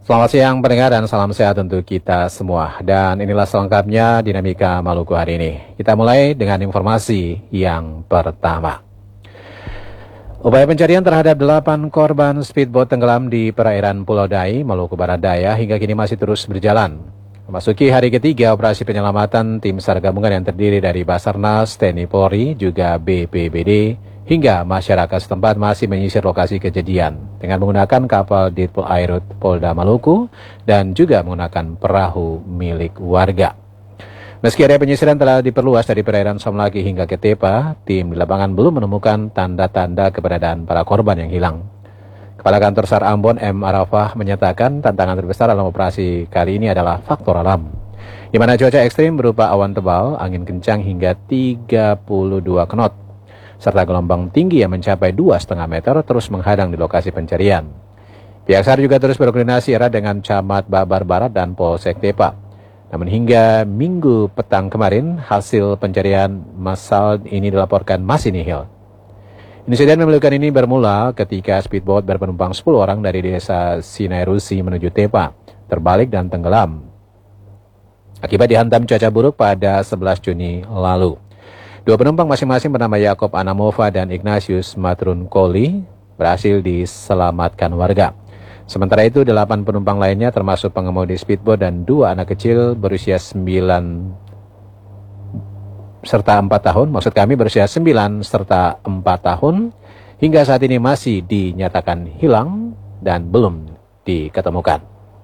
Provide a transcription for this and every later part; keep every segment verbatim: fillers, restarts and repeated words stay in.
Selamat siang pendengar dan salam sehat untuk kita semua. Dan inilah selengkapnya Dinamika Maluku hari ini. Kita mulai dengan informasi yang pertama. Upaya pencarian terhadap delapan korban speedboat tenggelam di perairan Pulau Dai, Maluku Barat Daya hingga kini masih terus berjalan. Memasuki hari ketiga operasi penyelamatan, tim SAR gabungan yang terdiri dari Basarnas, T N I Polri, juga B P B D, hingga masyarakat setempat masih menyisir lokasi kejadian dengan menggunakan kapal Ditpol Airut Polda Maluku dan juga menggunakan perahu milik warga. Meski area penyisiran telah diperluas dari perairan Somlaki hingga ke Tepa, tim di lapangan belum menemukan tanda-tanda keberadaan para korban yang hilang. Kepala Kantor SAR Ambon M. Arafah menyatakan tantangan terbesar dalam operasi kali ini adalah faktor alam, di mana cuaca ekstrim berupa awan tebal, angin kencang hingga tiga puluh dua knot, serta gelombang tinggi yang mencapai dua koma lima meter terus menghadang di lokasi pencarian. Pihak SAR juga terus berkoordinasi erat dengan Camat Babar Barat dan Polsek Tepa. Namun hingga minggu petang kemarin, hasil pencarian massal ini dilaporkan masih nihil. Insiden memilukan ini bermula ketika speedboat berpenumpang sepuluh orang dari desa Sinairusi menuju Tepa terbalik dan tenggelam akibat dihantam cuaca buruk pada sebelas Juni lalu. Dua penumpang masing-masing bernama Yakob Anamova dan Ignatius Matrun Koli berhasil diselamatkan warga. Sementara itu, delapan penumpang lainnya termasuk pengemudi speedboat dan dua anak kecil berusia sembilan serta empat tahun, maksud kami berusia sembilan serta empat tahun, hingga saat ini masih dinyatakan hilang dan belum diketemukan.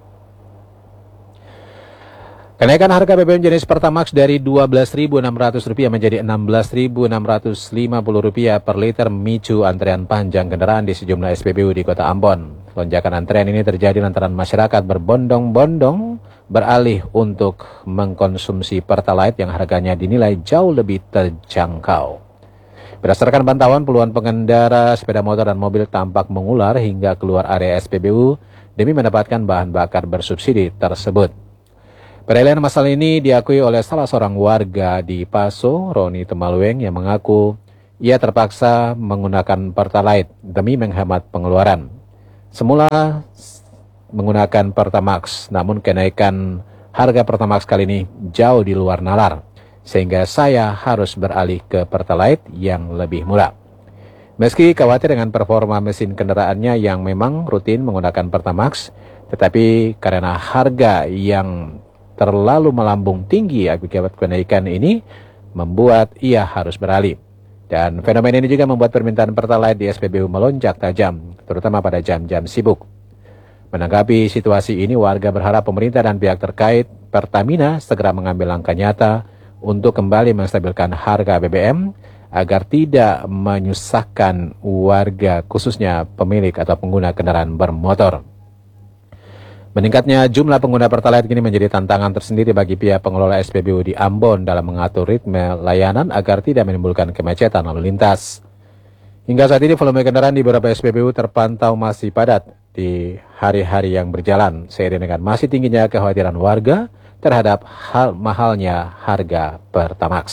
Kenaikan harga B B M jenis Pertamax dari dua belas ribu enam ratus rupiah menjadi enam belas ribu enam ratus lima puluh rupiah per liter memicu antrean panjang kendaraan di sejumlah S P B U di Kota Ambon. Lonjakan antrean ini terjadi lantaran masyarakat berbondong-bondong beralih untuk mengkonsumsi Pertalite yang harganya dinilai jauh lebih terjangkau. Berdasarkan pantauan, puluhan pengendara sepeda motor dan mobil tampak mengular hingga keluar area S P B U demi mendapatkan bahan bakar bersubsidi tersebut. Peralihan massal ini diakui oleh salah seorang warga di Paso, Roni Temalueng, yang mengaku ia terpaksa menggunakan Pertalite demi menghemat pengeluaran. Semula menggunakan Pertamax, namun kenaikan harga Pertamax kali ini jauh di luar nalar, sehingga saya harus beralih ke Pertalite yang lebih murah. Meski khawatir dengan performa mesin kendaraannya yang memang rutin menggunakan Pertamax, tetapi karena harga yang terlalu melambung tinggi akibat kenaikan ini, membuat ia harus beralih. Dan fenomena ini juga membuat permintaan Pertalite di S P B U melonjak tajam, terutama pada jam-jam sibuk. Menanggapi situasi ini, warga berharap pemerintah dan pihak terkait Pertamina segera mengambil langkah nyata untuk kembali menstabilkan harga B B M agar tidak menyusahkan warga, khususnya pemilik atau pengguna kendaraan bermotor. Meningkatnya jumlah pengguna Pertalite kini menjadi tantangan tersendiri bagi pihak pengelola S P B U di Ambon dalam mengatur ritme layanan agar tidak menimbulkan kemacetan lalu lintas. Hingga saat ini volume kendaraan di beberapa S P B U terpantau masih padat di hari-hari yang berjalan, seiring dengan masih tingginya kekhawatiran warga terhadap hal mahalnya harga Pertamax.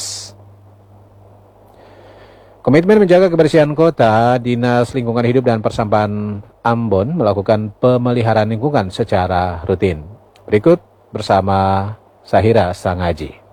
Komitmen menjaga kebersihan kota, Dinas Lingkungan Hidup dan Persampahan Ambon melakukan pemeliharaan lingkungan secara rutin. Berikut bersama Sahira Sangaji.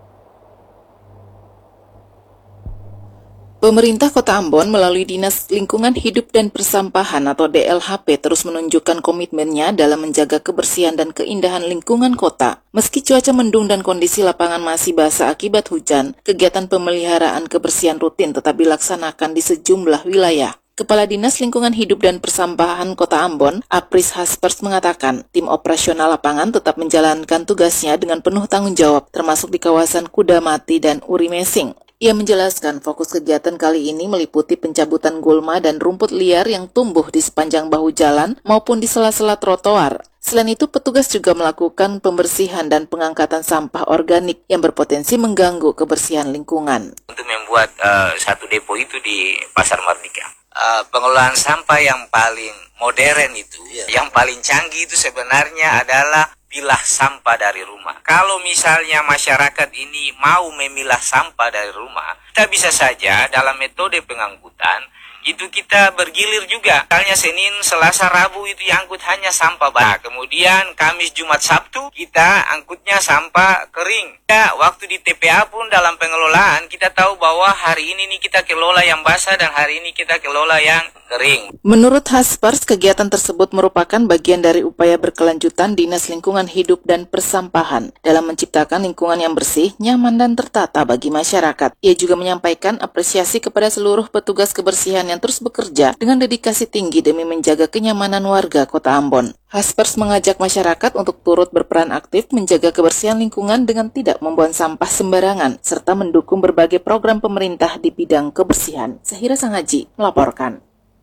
Pemerintah Kota Ambon melalui Dinas Lingkungan Hidup dan Persampahan atau D L H P terus menunjukkan komitmennya dalam menjaga kebersihan dan keindahan lingkungan kota. Meski cuaca mendung dan kondisi lapangan masih basah akibat hujan, kegiatan pemeliharaan kebersihan rutin tetap dilaksanakan di sejumlah wilayah. Kepala Dinas Lingkungan Hidup dan Persampahan Kota Ambon, Apris Haspers, mengatakan tim operasional lapangan tetap menjalankan tugasnya dengan penuh tanggung jawab, termasuk di kawasan Kudamati dan Urimesing. Ia menjelaskan fokus kegiatan kali ini meliputi pencabutan gulma dan rumput liar yang tumbuh di sepanjang bahu jalan maupun di sela-sela trotoar. Selain itu, petugas juga melakukan pembersihan dan pengangkatan sampah organik yang berpotensi mengganggu kebersihan lingkungan. Untuk membuat uh, satu depo itu di Pasar Mardika. Uh, pengelolaan sampah yang paling modern itu, yeah. yang paling canggih itu sebenarnya adalah pilah sampah dari rumah. Kalau misalnya masyarakat ini mau memilah sampah dari rumah, kita bisa saja dalam metode pengangkutan itu kita bergilir juga. Misalnya Senin, Selasa, Rabu itu yang angkut hanya sampah basah. Kemudian Kamis, Jumat, Sabtu kita angkutnya sampah kering. Ya, waktu di T P A pun dalam pengelolaan kita tahu bahwa hari ini nih kita kelola yang basah dan hari ini kita kelola yang kering. Menurut Haspers, kegiatan tersebut merupakan bagian dari upaya berkelanjutan Dinas Lingkungan Hidup dan Persampahan dalam menciptakan lingkungan yang bersih, nyaman, dan tertata bagi masyarakat. Ia juga menyampaikan apresiasi kepada seluruh petugas kebersihan yang terus bekerja dengan dedikasi tinggi demi menjaga kenyamanan warga Kota Ambon. Haspers mengajak masyarakat untuk turut berperan aktif menjaga kebersihan lingkungan dengan tidak membuang sampah sembarangan, serta mendukung berbagai program pemerintah di bidang kebersihan. Zahira Sangaji melaporkan.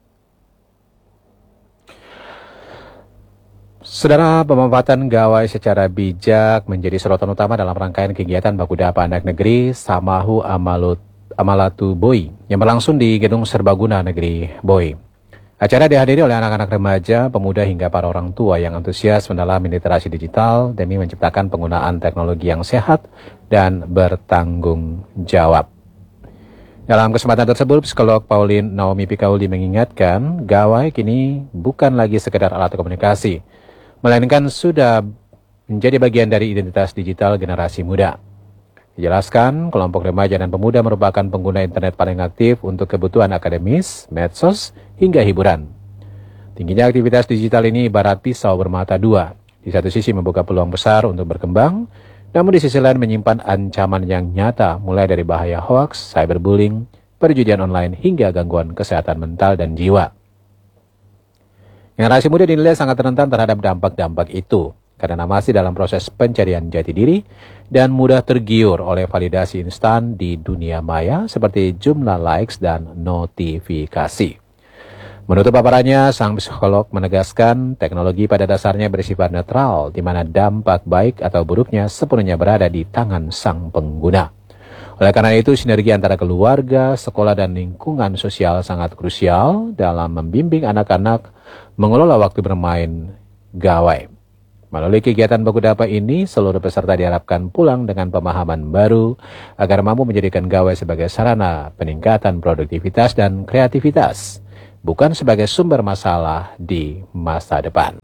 Saudara, pemanfaatan gawai secara bijak menjadi sorotan utama dalam rangkaian kegiatan Bakudapa Anak Negeri Samahu Amalut, Amalatu Boy yang berlangsung di Gedung Serbaguna Negeri Boy. Acara dihadiri oleh anak-anak remaja, pemuda hingga para orang tua yang antusias mendalami literasi digital demi menciptakan penggunaan teknologi yang sehat dan bertanggung jawab. Dalam kesempatan tersebut, psikolog Pauline Naomi Pikauli mengingatkan, gawai kini bukan lagi sekedar alat komunikasi, melainkan sudah menjadi bagian dari identitas digital generasi muda. Dijelaskan, kelompok remaja dan pemuda merupakan pengguna internet paling aktif untuk kebutuhan akademis, medsos, hingga hiburan. Tingginya aktivitas digital ini ibarat pisau bermata dua. Di satu sisi membuka peluang besar untuk berkembang, namun di sisi lain menyimpan ancaman yang nyata, mulai dari bahaya hoaks, cyberbullying, perjudian online, hingga gangguan kesehatan mental dan jiwa. Generasi muda dinilai sangat rentan terhadap dampak-dampak itu, karena masih dalam proses pencarian jati diri dan mudah tergiur oleh validasi instan di dunia maya seperti jumlah likes dan notifikasi. Menutup paparannya, sang psikolog menegaskan teknologi pada dasarnya bersifat netral, di mana dampak baik atau buruknya sepenuhnya berada di tangan sang pengguna. Oleh karena itu, sinergi antara keluarga, sekolah, dan lingkungan sosial sangat krusial dalam membimbing anak-anak mengelola waktu bermain gawai. Melalui kegiatan Bakudapa ini, seluruh peserta diharapkan pulang dengan pemahaman baru agar mampu menjadikan gawai sebagai sarana peningkatan produktivitas dan kreativitas, bukan sebagai sumber masalah di masa depan.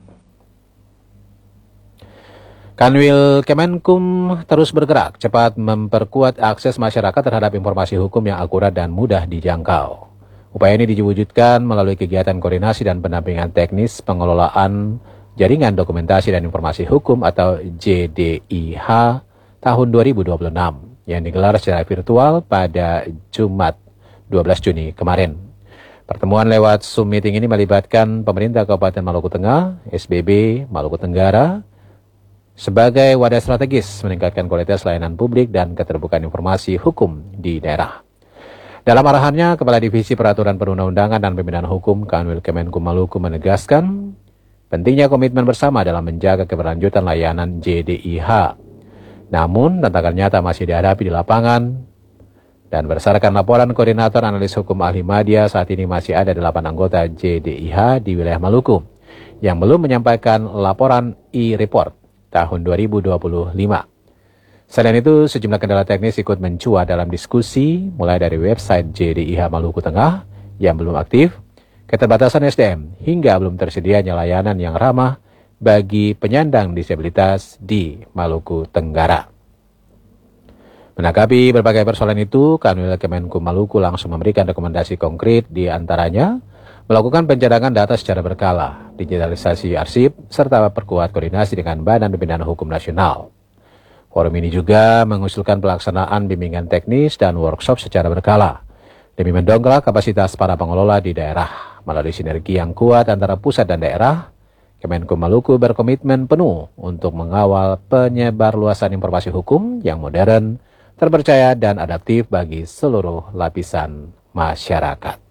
Kanwil Kemenkum terus bergerak cepat memperkuat akses masyarakat terhadap informasi hukum yang akurat dan mudah dijangkau. Upaya ini diwujudkan melalui kegiatan koordinasi dan pendampingan teknis pengelolaan Jaringan Dokumentasi dan Informasi Hukum atau J D I H tahun dua ribu dua puluh enam yang digelar secara virtual pada Jumat dua belas Juni kemarin. Pertemuan lewat Zoom meeting ini melibatkan pemerintah Kabupaten Maluku Tengah, S B B Maluku Tenggara, sebagai wadah strategis meningkatkan kualitas layanan publik dan keterbukaan informasi hukum di daerah. Dalam arahannya, Kepala Divisi Peraturan Perundang-undangan dan Pembinaan Hukum Kanwil Kemenkum Maluku menegaskan pentingnya komitmen bersama dalam menjaga keberlanjutan layanan J D I H. Namun, tantangan nyata masih dihadapi di lapangan, dan berdasarkan laporan Koordinator Analis Hukum Ahli Madya, saat ini masih ada delapan anggota J D I H di wilayah Maluku yang belum menyampaikan laporan e-report tahun dua ribu dua puluh lima. Selain itu, sejumlah kendala teknis ikut mencuat dalam diskusi, mulai dari website J D I H Maluku Tengah yang belum aktif, keterbatasan S D M, hingga belum tersedianya layanan yang ramah bagi penyandang disabilitas di Maluku Tenggara. Menanggapi berbagai persoalan itu, Kanwil Kemenkum Maluku langsung memberikan rekomendasi konkret, di antaranya melakukan pencadangan data secara berkala, digitalisasi arsip, serta perkuat koordinasi dengan Badan Pembinaan Hukum Nasional. Forum ini juga mengusulkan pelaksanaan bimbingan teknis dan workshop secara berkala, demi mendongkrak kapasitas para pengelola di daerah. Melalui sinergi yang kuat antara pusat dan daerah, Kemenkum Maluku berkomitmen penuh untuk mengawal penyebarluasan informasi hukum yang modern, terpercaya, dan adaptif bagi seluruh lapisan masyarakat.